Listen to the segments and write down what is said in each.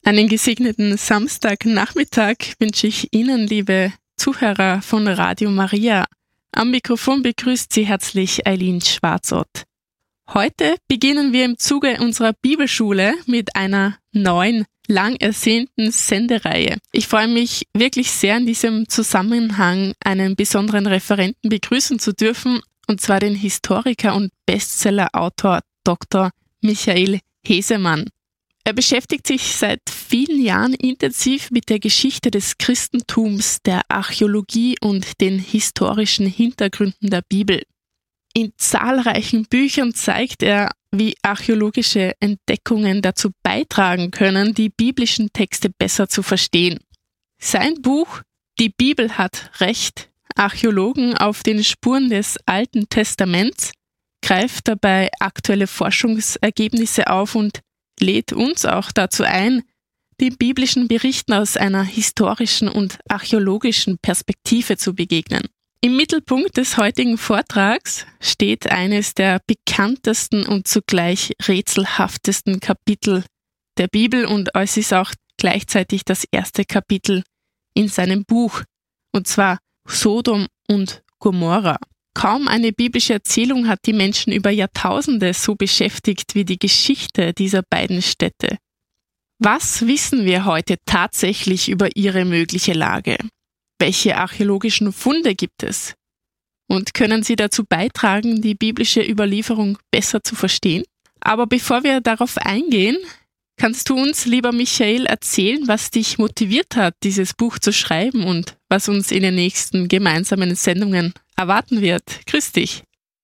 Einen gesegneten Samstagnachmittag wünsche ich Ihnen, liebe Zuhörer von Radio Maria. Am Mikrofon begrüßt Sie herzlich Eileen Schwarzott. Heute beginnen wir im Zuge unserer Bibelschule mit einer neuen, lang ersehnten Sendereihe. Ich freue mich wirklich sehr, in diesem Zusammenhang einen besonderen Referenten begrüßen zu dürfen, und zwar den Historiker und Bestsellerautor Dr. Michael Hesemann. Er beschäftigt sich seit vielen Jahren intensiv mit der Geschichte des Christentums, der Archäologie und den historischen Hintergründen der Bibel. In zahlreichen Büchern zeigt er, wie archäologische Entdeckungen dazu beitragen können, die biblischen Texte besser zu verstehen. Sein Buch »Die Bibel hat Recht. Archäologen auf den Spuren des Alten Testaments« greift dabei aktuelle Forschungsergebnisse auf und lädt uns auch dazu ein, den biblischen Berichten aus einer historischen und archäologischen Perspektive zu begegnen. Im Mittelpunkt des heutigen Vortrags steht eines der bekanntesten und zugleich rätselhaftesten Kapitel der Bibel, und es ist auch gleichzeitig das erste Kapitel in seinem Buch, und zwar Sodom und Gomorra. Kaum eine biblische Erzählung hat die Menschen über Jahrtausende so beschäftigt wie die Geschichte dieser beiden Städte. Was wissen wir heute tatsächlich über ihre mögliche Lage? Welche archäologischen Funde gibt es? Und können sie dazu beitragen, die biblische Überlieferung besser zu verstehen? Aber bevor wir darauf eingehen, kannst du uns, lieber Michael, erzählen, was dich motiviert hat, dieses Buch zu schreiben und was uns in den nächsten gemeinsamen Sendungen erwarten wird. Grüß dich.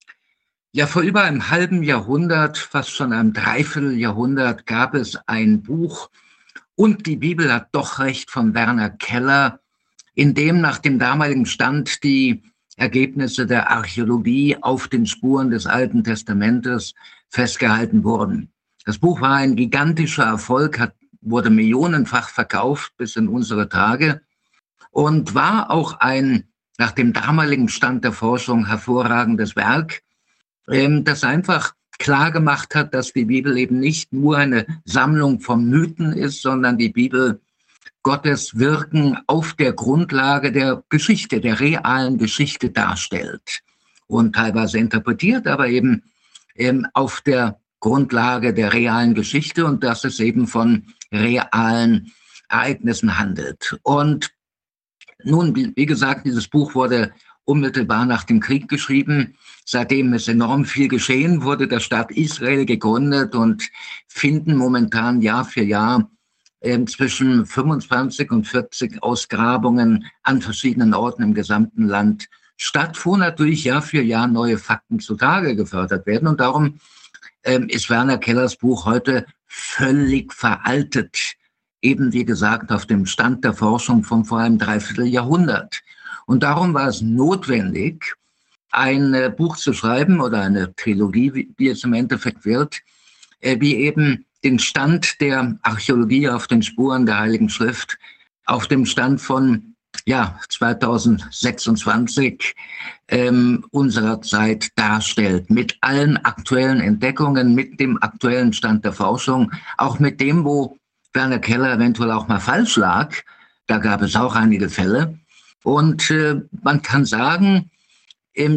Ja, vor über einem halben Jahrhundert, fast schon einem Dreivierteljahrhundert, gab es ein Buch und die Bibel hat doch recht von Werner Keller, in dem nach dem damaligen Stand die Ergebnisse der Archäologie auf den Spuren des Alten Testamentes festgehalten wurden. Das Buch war ein gigantischer Erfolg, wurde millionenfach verkauft bis in unsere Tage und war auch ein nach dem damaligen Stand der Forschung hervorragendes Werk, das einfach klar gemacht hat, dass die Bibel eben nicht nur eine Sammlung von Mythen ist, sondern die Bibel Gottes Wirken auf der Grundlage der Geschichte, der realen Geschichte darstellt und teilweise interpretiert, aber eben auf der Grundlage der realen Geschichte und dass es eben von realen Ereignissen handelt. Und nun, wie gesagt, dieses Buch wurde unmittelbar nach dem Krieg geschrieben. Seitdem ist enorm viel geschehen, wurde der Staat Israel gegründet und finden momentan Jahr für Jahr zwischen 25 und 40 Ausgrabungen an verschiedenen Orten im gesamten Land statt, wo natürlich Jahr für Jahr neue Fakten zutage gefördert werden. Und darum ist Werner Kellers Buch heute völlig veraltet. Eben wie gesagt auf dem Stand der Forschung von vor einem Dreivierteljahrhundert. Und darum war es notwendig, ein Buch zu schreiben oder eine Trilogie, wie es im Endeffekt wird, wie eben den Stand der Archäologie auf den Spuren der Heiligen Schrift auf dem Stand von 2026 unserer Zeit darstellt, mit allen aktuellen Entdeckungen, mit dem aktuellen Stand der Forschung, auch mit dem, wo Werner Keller eventuell auch mal falsch lag. Da gab es auch einige Fälle. Und man kann sagen,